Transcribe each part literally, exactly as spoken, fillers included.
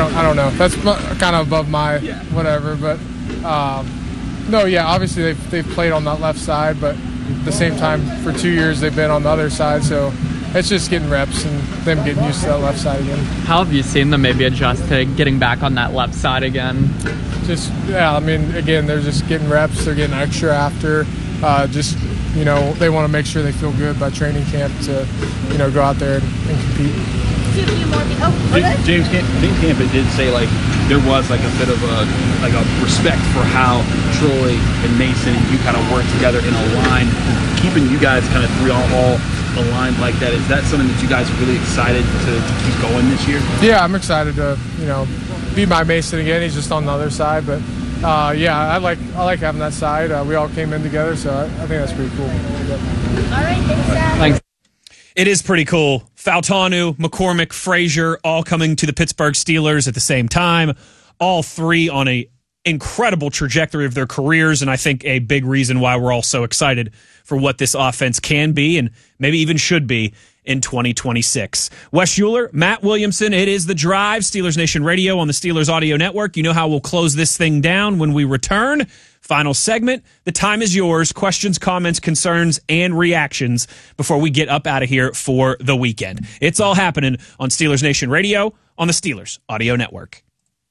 don't, I don't know. That's kind of above my whatever. But, um, no, yeah, obviously they've, they've played on that left side, but at the same time, for two years they've been on the other side. So it's just getting reps and them getting used to that left side again. How have you seen them maybe adjust to getting back on that left side again? Just, yeah, I mean, again, they're just getting reps. They're getting extra after. Uh, just, you know, they want to make sure they feel good by training camp to, you know, go out there and, and compete. Oh, okay. James, James Camp did say, like, there was, like, a bit of a, like, a respect for how Troy and Mason and you kind of work together in a line, keeping you guys kind of three all, all aligned like that. Is that something that you guys are really excited to, to keep going this year? Yeah, I'm excited to, you know, be my Mason again. He's just on the other side, but uh, yeah, I like I like having that side. Uh, we all came in together, so I, I think that's pretty cool. All right, thanks, Dad. Thanks. It is pretty cool. Fautanu, McCormick, Frazier, all coming to the Pittsburgh Steelers at the same time. All three on a incredible trajectory of their careers, and I think a big reason why we're all so excited for what this offense can be and maybe even should be in twenty twenty-six. Wes Euler, Matt Williamson, it is The Drive, Steelers Nation Radio on the Steelers Audio Network. You know how we'll close this thing down when we return. Final segment. The time is yours. Questions, comments, concerns, and reactions before we get up out of here for the weekend. It's all happening on Steelers Nation Radio on the Steelers Audio Network.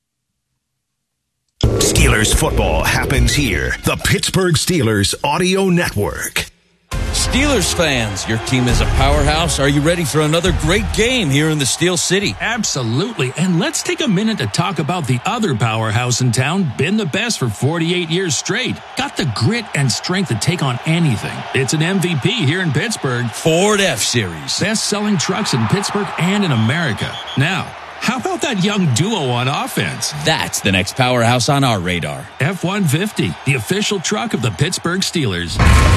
Steelers football happens here. The Pittsburgh Steelers Audio Network. Steelers fans, your team is a powerhouse. Are you ready for another great game here in the Steel City? Absolutely. And let's take a minute to talk about the other powerhouse in town, been the best for forty-eight years straight. Got the grit and strength to take on anything. It's an M V P here in Pittsburgh. Ford F-Series. Best-selling trucks in Pittsburgh and in America. Now, how about that young duo on offense? That's the next powerhouse on our radar. F one fifty, the official truck of the Pittsburgh Steelers.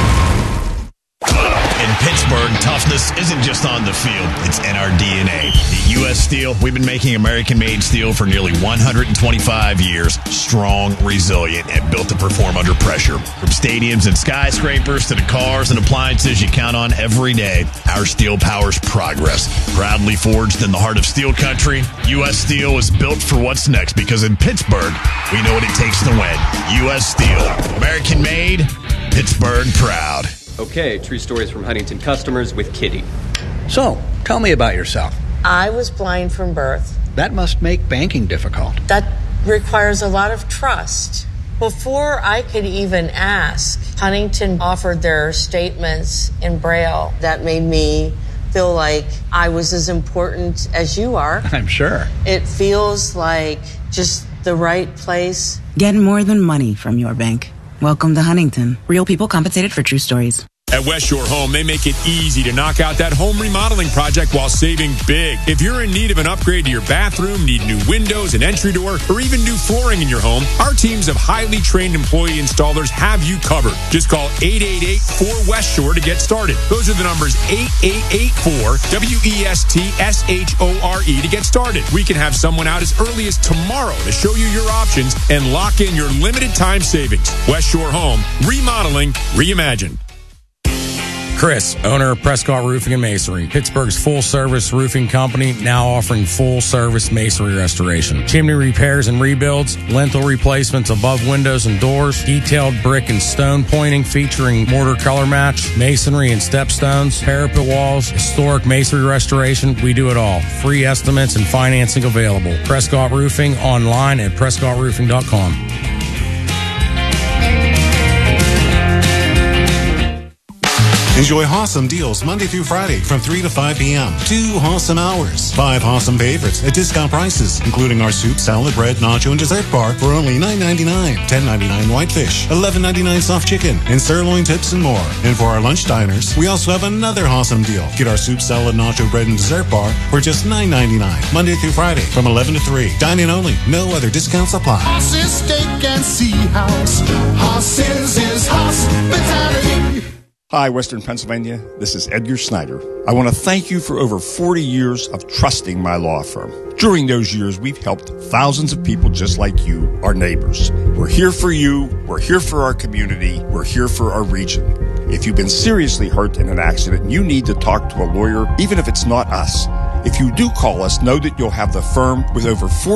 In Pittsburgh, toughness isn't just on the field, it's in our D N A. At U S Steel, we've been making American-made steel for nearly one hundred twenty-five years, strong, resilient, and built to perform under pressure. From stadiums and skyscrapers to the cars and appliances you count on every day, our steel powers progress. Proudly forged in the heart of steel country, U S Steel is built for what's next because in Pittsburgh, we know what it takes to win. U S Steel, American-made, Pittsburgh proud. Okay, true stories from Huntington customers with Kitty. So, tell me about yourself. I was blind from birth. That must make banking difficult. That requires a lot of trust. Before I could even ask, Huntington offered their statements in Braille. That made me feel like I was as important as you are. I'm sure. It feels like just the right place. Get more than money from your bank. Welcome to Huntington. Real people compensated for true stories. At West Shore Home, they make it easy to knock out that home remodeling project while saving big. If you're in need of an upgrade to your bathroom, need new windows, an entry door, or even new flooring in your home, our teams of highly trained employee installers have you covered. Just call eight eight eight, four West Shore to get started. Those are the numbers eight eight eight four, W E S T S H O R E to get started. We can have someone out as early as tomorrow to show you your options and lock in your limited time savings. West Shore Home, remodeling, reimagined. Chris, owner of Prescott Roofing and Masonry, Pittsburgh's full-service roofing company, now offering full-service masonry restoration. Chimney repairs and rebuilds, lintel replacements above windows and doors, detailed brick and stone pointing featuring mortar color match, masonry and stepstones, parapet walls, historic masonry restoration. We do it all. Free estimates and financing available. Prescott Roofing online at prescott roofing dot com. Enjoy awesome deals Monday through Friday from three to five p.m. Two awesome hours. Five awesome favorites at discount prices, including our soup, salad, bread, nacho, and dessert bar for only nine ninety-nine, ten ninety-nine whitefish, eleven ninety-nine soft chicken, and sirloin tips and more. And for our lunch diners, we also have another awesome deal. Get our soup, salad, nacho, bread, and dessert bar for just nine ninety-nine, Monday through Friday from eleven to three. Dine-in only. No other discounts apply. Hoss's Steak and Sea House. Hoss's is hospitality. Hi, Western Pennsylvania. This is Edgar Snyder. I want to thank you for over forty years of trusting my law firm. During those years, we've helped thousands of people just like you, our neighbors. We're here for you. We're here for our community. We're here for our region. If you've been seriously hurt in an accident, you need to talk to a lawyer, even if it's not us. If you do call us, know that you'll have the firm with over forty